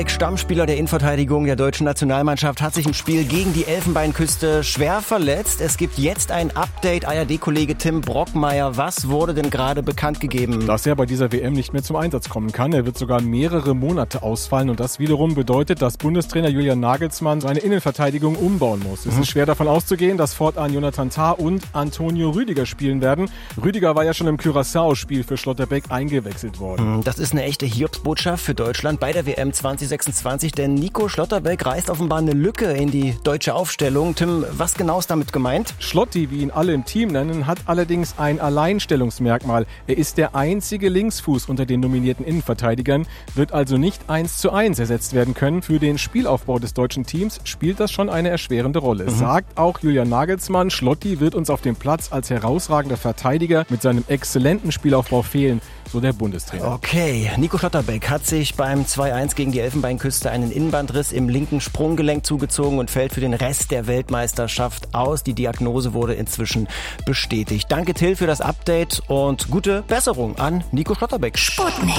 Stammspieler der Innenverteidigung der deutschen Nationalmannschaft, hat sich im Spiel gegen die Elfenbeinküste schwer verletzt. Es gibt jetzt ein Update. ARD-Kollege Tim Brockmeier, was wurde denn gerade bekannt gegeben? Dass er bei dieser WM nicht mehr zum Einsatz kommen kann. Er wird sogar mehrere Monate ausfallen und das wiederum bedeutet, dass Bundestrainer Julian Nagelsmann seine Innenverteidigung umbauen muss. Es ist schwer davon auszugehen, dass fortan Jonathan Tah und Antonio Rüdiger spielen werden. Rüdiger war ja schon im Curaçao-Spiel für Schlotterbeck eingewechselt worden. Das ist eine echte Hiobsbotschaft für Deutschland bei der WM 2026, denn Nico Schlotterbeck reißt offenbar eine Lücke in die deutsche Aufstellung. Tim, was genau ist damit gemeint? Schlotti, wie ihn alle im Team nennen, hat allerdings ein Alleinstellungsmerkmal. Er ist der einzige Linksfuß unter den nominierten Innenverteidigern, wird also nicht 1:1 ersetzt werden können. Für den Spielaufbau des deutschen Teams spielt das schon eine erschwerende Rolle. Sagt auch Julian Nagelsmann, Schlotti wird uns auf dem Platz als herausragender Verteidiger mit seinem exzellenten Spielaufbau fehlen, so der Bundestrainer. Okay, Nico Schlotterbeck hat sich beim 2:1 gegen die Elfenbeinküste einen Innenbandriss im linken Sprunggelenk zugezogen und fällt für den Rest der Weltmeisterschaft aus. Die Diagnose wurde inzwischen bestätigt. Danke Till für das Update und gute Besserung an Nico Schlotterbeck. Sputnik.